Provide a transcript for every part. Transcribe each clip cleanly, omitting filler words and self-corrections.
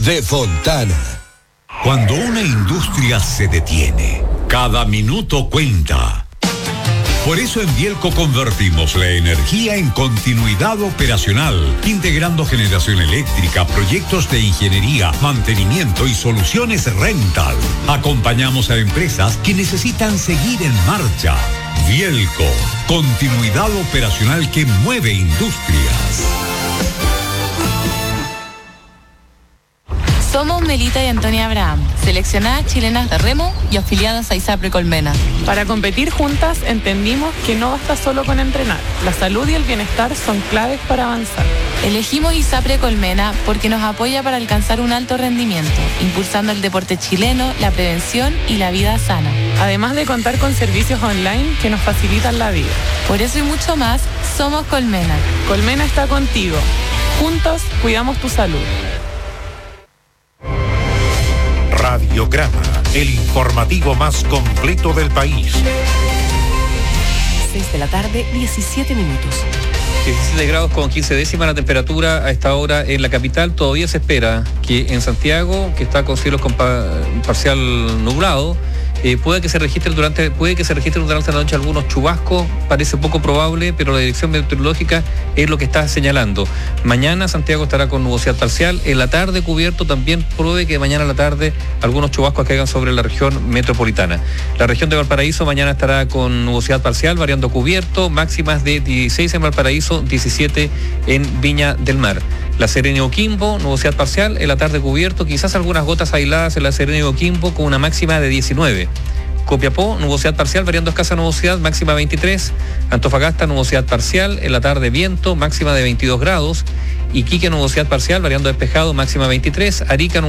de Fontana. Cuando una industria se detiene, cada minuto cuenta. Por eso en Bielco convertimos la energía en continuidad operacional, integrando generación eléctrica, proyectos de ingeniería, mantenimiento y soluciones rental. Acompañamos a empresas que necesitan seguir en marcha. Bielco, continuidad operacional que mueve industrias. Somos Melita y Antonia Abraham, seleccionadas chilenas de remo y afiliadas a ISAPRE Colmena. Para competir juntas entendimos que no basta solo con entrenar. La salud y el bienestar son claves para avanzar. Elegimos ISAPRE Colmena porque nos apoya para alcanzar un alto rendimiento, impulsando el deporte chileno, la prevención y la vida sana. Además de contar con servicios online que nos facilitan la vida. Por eso y mucho más, somos Colmena. Colmena está contigo. Juntos cuidamos tu salud. Radiograma, el informativo más completo del país. 6 de la tarde, 17 minutos. 17 grados con 15 décimas la temperatura a esta hora en la capital. Todavía se espera que en Santiago, que está con cielos con parcial nublado, puede que se registren durante la noche algunos chubascos. Parece poco probable, pero la dirección meteorológica es lo que está señalando. Mañana Santiago estará con nubosidad parcial. En la tarde cubierto, también puede que mañana a la tarde algunos chubascos caigan sobre la región metropolitana. La región de Valparaíso mañana estará con nubosidad parcial, variando cubierto, máximas de 16 en Valparaíso, 17 en Viña del Mar. La Serena y Oquimbo, nubosidad parcial, en la tarde cubierto, quizás algunas gotas aisladas en la Serena y Oquimbo con una máxima de 19. Copiapó, nubosidad parcial, variando escasa nubosidad, máxima 23. Antofagasta, nubosidad parcial, en la tarde viento, máxima de 22 grados. Iquique, nubosidad parcial, variando despejado, máxima 23. Arica,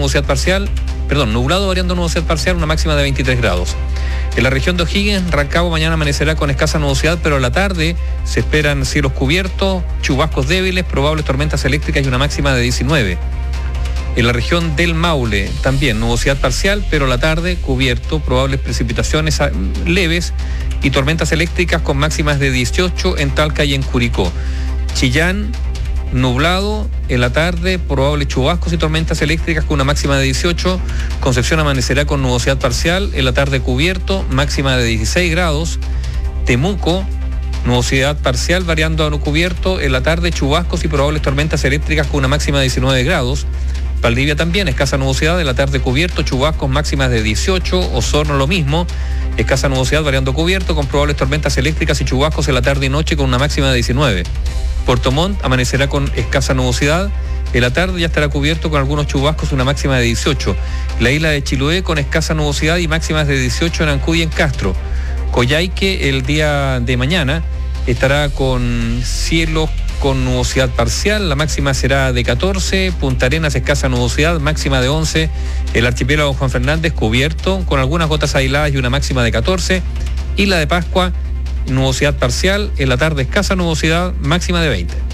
nublado, variando nubosidad parcial, una máxima de 23 grados. En la región de O'Higgins, Rancagua mañana amanecerá con escasa nubosidad, pero en la tarde se esperan cielos cubiertos, chubascos débiles, probables tormentas eléctricas y una máxima de 19. En la región del Maule también nubosidad parcial, pero la tarde cubierto, probables precipitaciones leves y tormentas eléctricas con máximas de 18 en Talca y en Curicó. Chillán, nublado, en la tarde probables chubascos y tormentas eléctricas con una máxima de 18. Concepción amanecerá con nubosidad parcial, en la tarde cubierto, máxima de 16 grados. Temuco, nubosidad parcial variando a no cubierto, en la tarde chubascos y probables tormentas eléctricas con una máxima de 19 grados. Valdivia también, escasa nubosidad, en la tarde cubierto, chubascos máximas de 18, Osorno lo mismo, escasa nubosidad variando cubierto con probables tormentas eléctricas y chubascos en la tarde y noche con una máxima de 19. Puerto Montt amanecerá con escasa nubosidad, en la tarde ya estará cubierto con algunos chubascos, una máxima de 18. La isla de Chiloé con escasa nubosidad y máximas de 18 en Ancud y en Castro. Coyhaique el día de mañana estará con cielos con nubosidad parcial, la máxima será de 14, Punta Arenas escasa nubosidad, máxima de 11, el archipiélago Juan Fernández cubierto, con algunas gotas aisladas y una máxima de 14, Isla de Pascua, nubosidad parcial, en la tarde escasa nubosidad, máxima de 20.